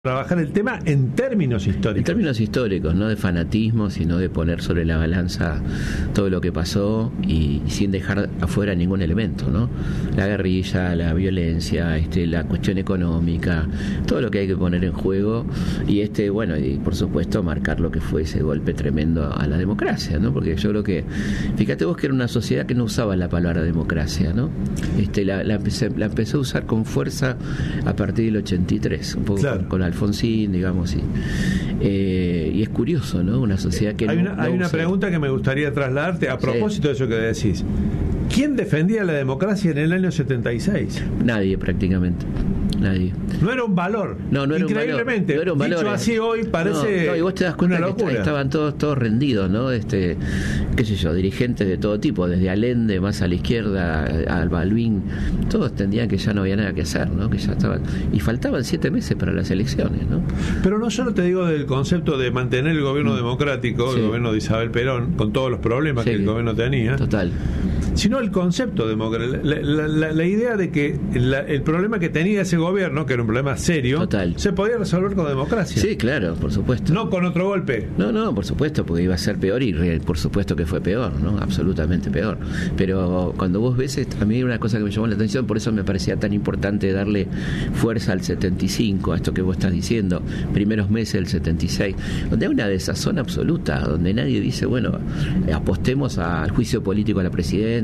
trabajar el tema en términos históricos. En términos históricos, no de fanatismo, sino de poner sobre la balanza todo lo que pasó y sin dejar afuera ningún elemento, ¿no? La guerrilla, la violencia, la cuestión económica, todo lo que hay que poner en juego y bueno, y por supuesto marcar lo que fue ese golpe tremendo a la democracia, ¿no? Porque yo creo que, fíjate vos que era una sociedad que no usaba la palabra democracia, ¿no? La empezó a usar con fuerza a partir del 83, un poco claro. con Alfonsín, digamos, y es curioso, ¿no? Una sociedad que hay una pregunta que me gustaría trasladarte a propósito de eso que decís. ¿Quién defendía la democracia en el año 76? Nadie, prácticamente. Nadie. No era un valor. No era increíblemente. No era un valor. Dicho así hoy parece y vos te das cuenta una que locura. Estaban todos rendidos, ¿no? Qué sé yo, dirigentes de todo tipo, desde Allende más a la izquierda, al Balbín, todos entendían que ya no había nada que hacer, ¿no? Que ya estaban, y faltaban 7 meses para las elecciones, ¿no? Pero no solo te digo del concepto de mantener el gobierno democrático, el gobierno de Isabel Perón, con todos los problemas que el gobierno tenía. Total. Sino el concepto democrático, la idea de que el problema que tenía ese gobierno, que era un problema serio, total, se podía resolver con democracia. Sí, claro, por supuesto. No con otro golpe. No, por supuesto, porque iba a ser peor y por supuesto que fue peor, ¿no? Absolutamente peor. Pero cuando vos ves, a mí una cosa que me llamó la atención, por eso me parecía tan importante darle fuerza al 75, a esto que vos estás diciendo, primeros meses del 76, donde hay una desazón absoluta, donde nadie dice, bueno, apostemos al juicio político a la presidenta,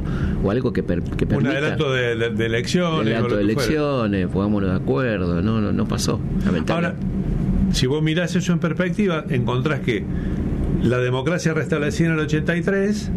o algo que permita un adelanto de elecciones, pongámonos de acuerdo. No pasó, lamentablemente. Ahora, si vos mirás eso en perspectiva, encontrás que la democracia restablecida en el 83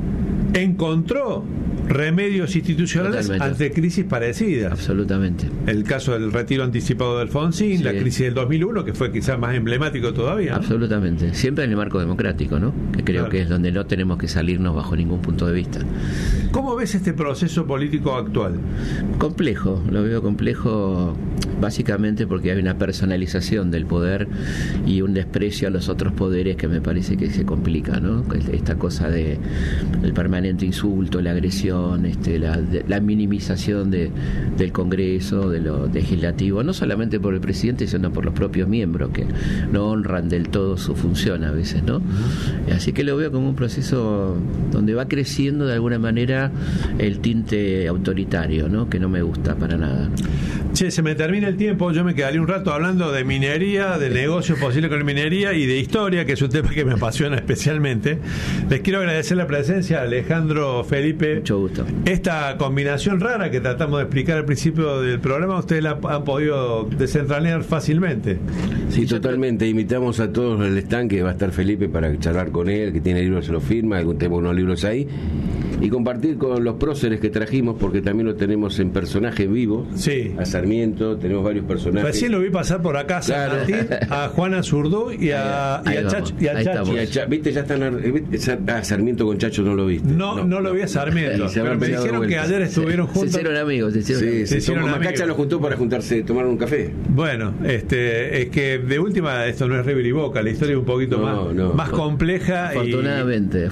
encontró remedios institucionales ante crisis parecidas. Absolutamente. El caso del retiro anticipado de Alfonsín, la crisis del 2001, que fue quizás más emblemático todavía, ¿no? Absolutamente. Siempre en el marco democrático, ¿no? Que creo que es donde no tenemos que salirnos bajo ningún punto de vista. ¿Cómo ves este proceso político actual? Complejo, lo veo complejo básicamente porque hay una personalización del poder y un desprecio a los otros poderes que me parece que se complica, ¿no? Esta cosa de el permanente insulto, la agresión, la minimización del Congreso, de lo legislativo, no solamente por el presidente, sino por los propios miembros que no honran del todo su función a veces, ¿no? Así que lo veo como un proceso donde va creciendo de alguna manera el tinte autoritario, ¿no? Que no me gusta para nada. Che, se me termina el tiempo, yo me quedaría un rato hablando de minería, de negocios posibles con minería y de historia, que es un tema que me apasiona especialmente. Les quiero agradecer la presencia, Alejandro, Felipe. Mucho gusto. Esta combinación rara que tratamos de explicar al principio del programa, ustedes la han podido desentrañar fácilmente. Sí, totalmente. Invitamos a todos al stand, que va a estar Felipe para charlar con él, que tiene libros, se los firma, tenemos unos libros ahí. Y compartir con los próceres que trajimos, porque también lo tenemos en personaje vivo. Sí. A Sarmiento, tenemos varios personajes. Recién lo vi pasar por acá a San Martín, a Juana Zurdú y a Chacho. ¿Viste? Ya están a Sarmiento con Chacho, no lo viste. No lo vi a Sarmiento. Pero me dijeron que ayer estuvieron juntos. Se hicieron amigos. Se hicieron amigos. Macacha los juntó para juntarse, tomar un café. Bueno, es que de última esto no es River y Boca, la historia es un poquito más compleja. Afortunadamente.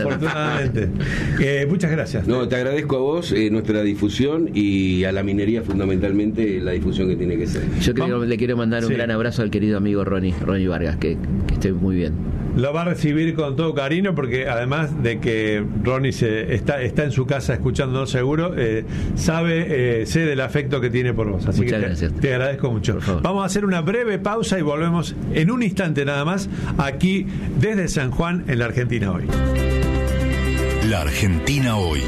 Muchas gracias. No, te agradezco a vos nuestra difusión y a la minería fundamentalmente la difusión que tiene que ser. Yo le quiero mandar un gran abrazo al querido amigo Ronnie Vargas, que esté muy bien. Lo va a recibir con todo cariño, porque además de que Ronnie está en su casa escuchándonos seguro, sé del afecto que tiene por vos. Así muchas gracias. Te agradezco mucho. Vamos a hacer una breve pausa y volvemos en un instante nada más aquí desde San Juan, en la Argentina Hoy. La Argentina Hoy.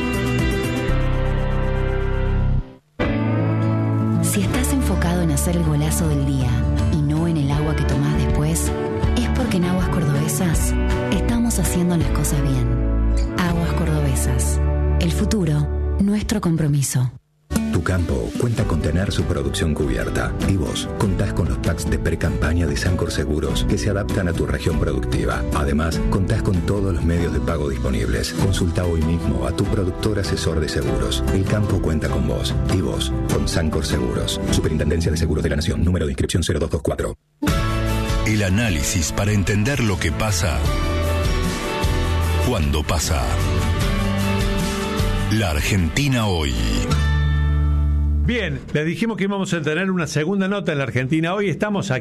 Si estás enfocado en hacer el golazo del día y no en el agua que tomás después, es porque en Aguas Cordobesas estamos haciendo las cosas bien. Aguas Cordobesas. El futuro, nuestro compromiso. Tu campo cuenta con tener su producción cubierta y vos contás con los packs de pre-campaña de Sancor Seguros que se adaptan a tu región productiva. Además, contás con todos los medios de pago disponibles. Consulta hoy mismo a tu productor asesor de seguros. El campo cuenta con vos y vos con Sancor Seguros. Superintendencia de Seguros de la Nación. Número de inscripción 0224. El análisis para entender lo que pasa cuando pasa. La Argentina Hoy. Bien, les dijimos que íbamos a tener una segunda nota en la Argentina. Hoy estamos aquí